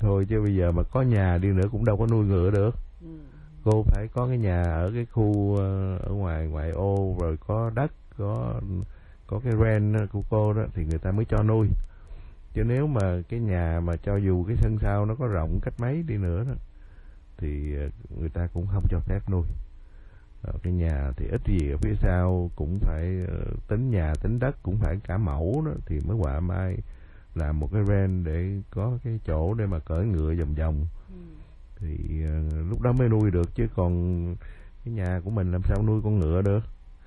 thôi, chứ bây giờ mà có nhà đi nữa cũng đâu có nuôi ngựa được. Cô phải có cái nhà ở cái khu ở ngoài ngoại ô, rồi có đất, có cái rent của cô đó thì người ta mới cho nuôi. Chứ nếu mà cái nhà mà cho dù cái sân sau nó có rộng cách mấy đi nữa đó thì người ta cũng không cho phép nuôi. Cái nhà thì ít gì ở phía sau cũng phải tính nhà tính đất cũng phải cả mẫu đó thì mới họa mai làm một cái rent để có cái chỗ để mà cởi ngựa vòng vòng. Thì lúc đó mới nuôi được, chứ còn cái nhà của mình làm sao nuôi con ngựa được.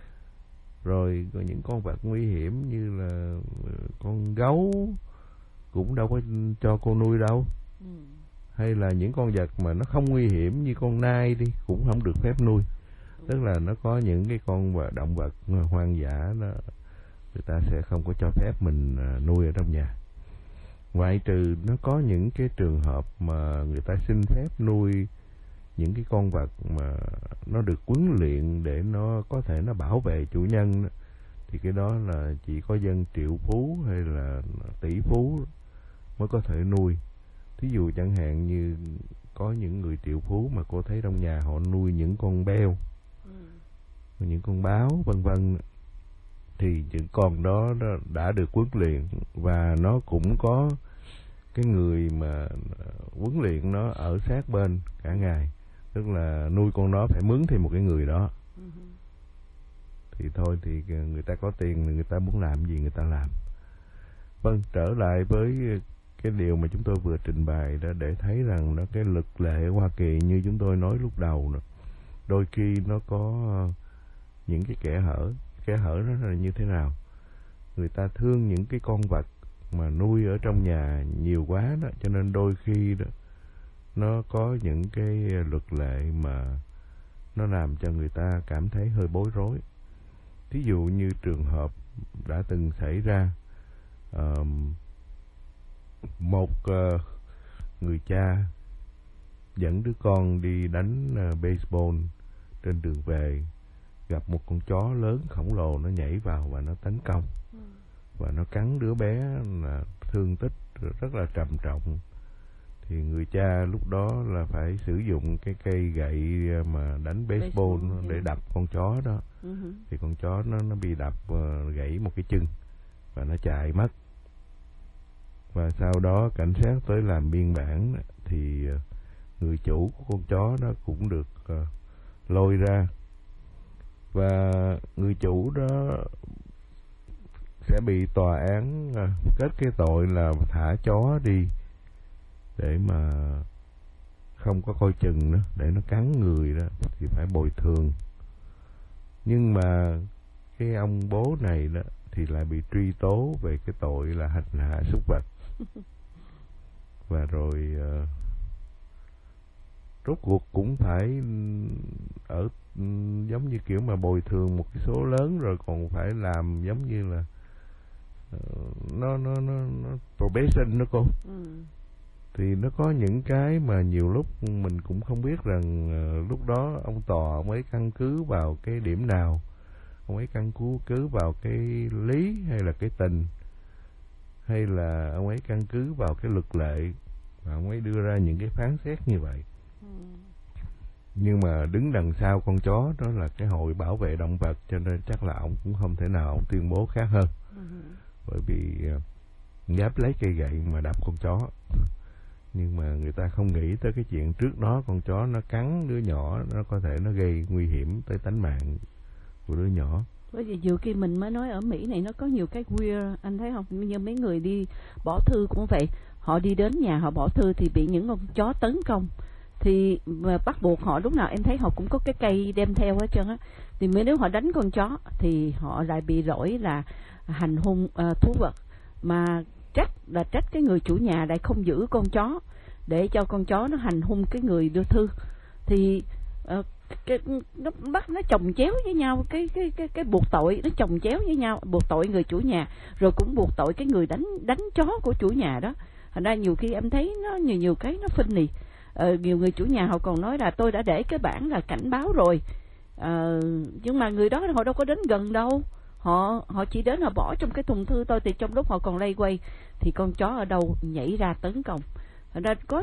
Rồi những con vật nguy hiểm như là con gấu cũng đâu có cho cô nuôi đâu. Hay là những con vật mà nó không nguy hiểm như con nai đi cũng không được phép nuôi. Tức là nó có những cái con động vật hoang dã đó, người ta sẽ không có cho phép mình nuôi ở trong nhà. Ngoại trừ nó có những cái trường hợp mà người ta xin phép nuôi những cái con vật mà nó được huấn luyện để nó có thể nó bảo vệ chủ nhân đó, thì cái đó là chỉ có dân triệu phú hay là tỷ phú mới có thể nuôi. Thí dụ chẳng hạn như có những người triệu phú mà cô thấy trong nhà họ nuôi những con beo, những con báo vân vân, thì những con đó đã được huấn luyện và nó cũng có cái người mà huấn luyện nó ở sát bên cả ngày. Tức là nuôi con đó phải mướn thêm một cái người đó. Thì thôi thì người ta có tiền, người ta muốn làm gì người ta làm. Vâng, trở lại với cái điều mà chúng tôi vừa trình bày đó, để thấy rằng nó cái luật lệ ở Hoa Kỳ như chúng tôi nói lúc đầu đó, đôi khi nó có những cái kẽ hở nó là như thế nào. Người ta thương những cái con vật mà nuôi ở trong nhà nhiều quá đó, cho nên đôi khi đó nó có những cái luật lệ mà nó làm cho người ta cảm thấy hơi bối rối. Thí dụ như trường hợp đã từng xảy ra, một người cha dẫn đứa con đi đánh baseball trên đường về, gặp một con chó lớn khổng lồ nó nhảy vào và nó tấn công và nó cắn đứa bé, là thương tích rất là trầm trọng. Thì người cha lúc đó là phải sử dụng cái cây gậy mà đánh baseball để đập con chó đó. Thì con chó nó bị đập gãy một cái chân và nó chạy mất. Và sau đó cảnh sát tới làm biên bản thì người chủ của con chó đó cũng được lôi ra, và người chủ đó sẽ bị tòa án kết cái tội là thả chó đi để mà không có coi chừng nữa, để nó cắn người đó thì phải bồi thường. Nhưng mà cái ông bố này đó thì lại bị truy tố về cái tội là hành hạ súc vật. Và rồi rốt cuộc cũng phải ở giống như kiểu mà bồi thường một cái số lớn, rồi còn phải làm giống như là nó probation đó cô. Thì nó có những cái mà nhiều lúc mình cũng không biết rằng lúc đó ông tòa ông ấy căn cứ vào cái điểm nào, ông ấy căn cứ vào cái lý hay là cái tình, hay là ông ấy căn cứ vào cái luật lệ và ông ấy đưa ra những cái phán xét như vậy. Nhưng mà đứng đằng sau con chó đó là cái hội bảo vệ động vật, cho nên chắc là ông cũng không thể nào ông tuyên bố khác hơn. Bởi vì gáp lấy cây gậy mà đập con chó. Nhưng mà người ta không nghĩ tới cái chuyện trước đó con chó nó cắn đứa nhỏ, nó có thể nó gây nguy hiểm tới tánh mạng của đứa nhỏ. Bởi vì nhiều khi mình mới nói ở Mỹ này nó có nhiều cái weird, anh thấy không? Như mấy người đi bỏ thư cũng vậy, họ đi đến nhà họ bỏ thư thì bị những con chó tấn công, thì mà bắt buộc họ lúc nào em thấy họ cũng có cái cây đem theo hết trơn á. Thì nếu họ đánh con chó thì họ lại bị lỗi là hành hung thú vật, mà trách cái người chủ nhà lại không giữ con chó để cho con chó nó hành hung cái người đưa thư. Thì nó chồng chéo với nhau, cái buộc tội nó chồng chéo với nhau, buộc tội người chủ nhà rồi cũng buộc tội cái người đánh chó của chủ nhà đó. Thành ra nhiều khi em thấy nó nhiều cái nó phinh nì. Nhiều người chủ nhà họ còn nói là tôi đã để cái bảng là cảnh báo rồi, nhưng mà người đó họ đâu có đến gần đâu, họ chỉ đến họ bỏ trong cái thùng thư thôi. Thì trong lúc họ còn lây quay thì con chó ở đâu nhảy ra tấn công. Thành ra có